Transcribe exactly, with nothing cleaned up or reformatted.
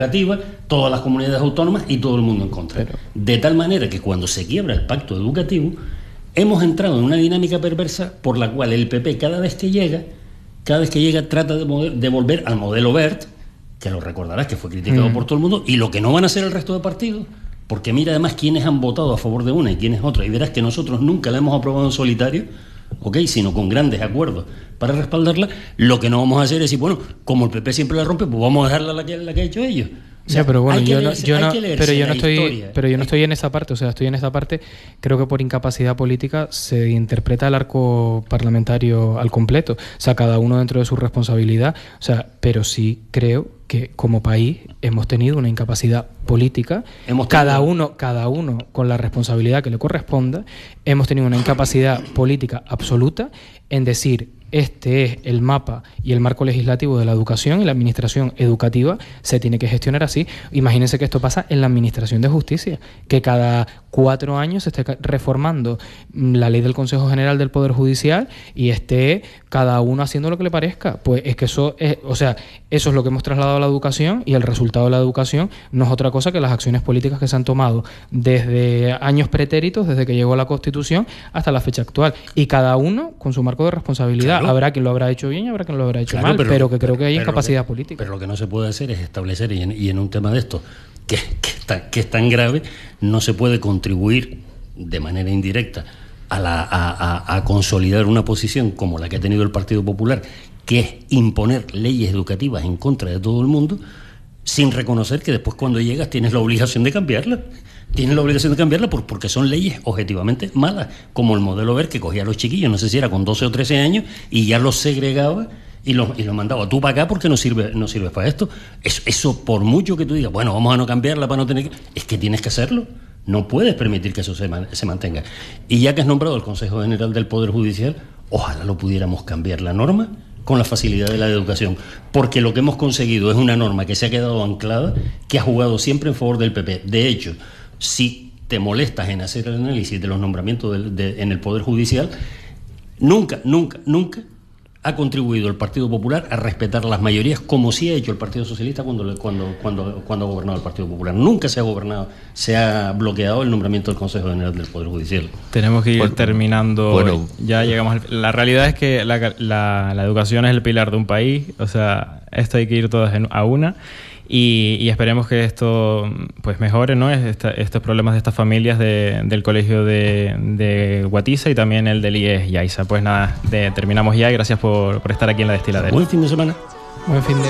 educativa, todas las comunidades autónomas y todo el mundo en contra. Pero... de tal manera que cuando se quiebra el pacto educativo, hemos entrado en una dinámica perversa por la cual el P P cada vez que llega, cada vez que llega trata de, moder, de volver al modelo Wert, que lo recordarás que fue criticado mm. por todo el mundo, y lo que no van a hacer el resto de partidos, porque mira además quiénes han votado a favor de una y quiénes otra, y verás que nosotros nunca la hemos aprobado en solitario, ¿ok?, sino con grandes acuerdos para respaldarla. Lo que no vamos a hacer es decir, bueno, como el P P siempre la rompe, pues vamos a dejarla la que, la que ha hecho ellos. O sea, ya, pero bueno, yo leerse, no, yo no pero yo no estoy, historia. pero yo no estoy en esa parte, o sea, estoy en esa parte, creo que por incapacidad política se interpreta el arco parlamentario al completo, o sea, cada uno dentro de su responsabilidad, o sea, pero sí creo que como país hemos tenido una incapacidad política, hemos cada uno, cada uno con la responsabilidad que le corresponda, hemos tenido una incapacidad política absoluta en decir: este es el mapa y el marco legislativo de la educación, y la administración educativa se tiene que gestionar así. Imagínense que esto pasa en la administración de justicia, que cada cuatro años se esté reformando la ley del Consejo General del Poder Judicial y esté cada uno haciendo lo que le parezca. Pues es que eso es, o sea, eso es lo que hemos trasladado a la educación, y el resultado de la educación no es otra cosa que las acciones políticas que se han tomado desde años pretéritos, desde que llegó la Constitución hasta la fecha actual, y cada uno con su marco de responsabilidad. Claro. Habrá quien lo habrá hecho bien y habrá quien lo habrá hecho claro, mal, pero, pero que creo que hay incapacidad que, política. Pero lo que no se puede hacer es establecer, y en, y en un tema de esto que, que, está, que es tan grave, no se puede contribuir de manera indirecta a, la, a, a, a consolidar una posición como la que ha tenido el Partido Popular, que es imponer leyes educativas en contra de todo el mundo, sin reconocer que después cuando llegas tienes la obligación de cambiarlas. Tienes la obligación de cambiarla porque son leyes objetivamente malas, como el modelo Wert, que cogía a los chiquillos, no sé si era con doce o trece años, y ya los segregaba y los, y los mandaba tú para acá porque no sirve, no sirve para esto. Eso, eso, por mucho que tú digas, bueno, vamos a no cambiarla para no tener que... es que tienes que hacerlo. No puedes permitir que eso se, man, se mantenga. Y ya que has nombrado el Consejo General del Poder Judicial, ojalá lo pudiéramos cambiar la norma con la facilidad de la educación, porque lo que hemos conseguido es una norma que se ha quedado anclada, que ha jugado siempre en favor del P P. De hecho, si te molestas en hacer el análisis de los nombramientos de, de, en el Poder Judicial, nunca, nunca, nunca ha contribuido el Partido Popular a respetar las mayorías, como sí ha hecho el Partido Socialista cuando, cuando, cuando, cuando ha gobernado el Partido Popular. Nunca se ha gobernado, se ha bloqueado el nombramiento del Consejo General del Poder Judicial. Tenemos que ir bueno, terminando. Bueno, ya llegamos al, la realidad es que la, la, la educación es el pilar de un país, o sea, esto hay que ir todas en, a una. Y, y esperemos que esto pues mejore, ¿no? Esta, estos problemas de estas familias de, del colegio de, de Guatiza y también el del I E S Yaiza. Pues nada, de, terminamos ya y gracias por, por estar aquí en La Destiladera. Buen fin de semana. Buen fin de